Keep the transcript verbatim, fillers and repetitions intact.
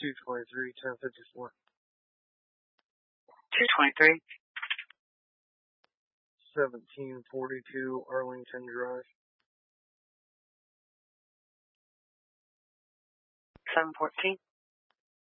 two twenty-three, ten fifty-four. two twenty-three. seventeen forty-two Arlington Drive. seven fourteen.